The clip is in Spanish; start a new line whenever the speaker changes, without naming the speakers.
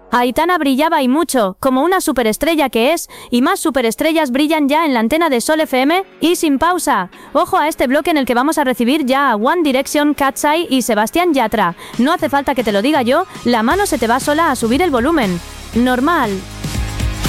Aitana brillaba y mucho, como una superestrella que es, y más superestrellas brillan ya en la antena de Sol FM, y sin pausa. Ojo a este bloque en el que vamos a recibir ya a One Direction, Cat's Eye y Sebastián Yatra. No hace falta que te lo diga yo, la mano se te va sola a subir el volumen. Normal.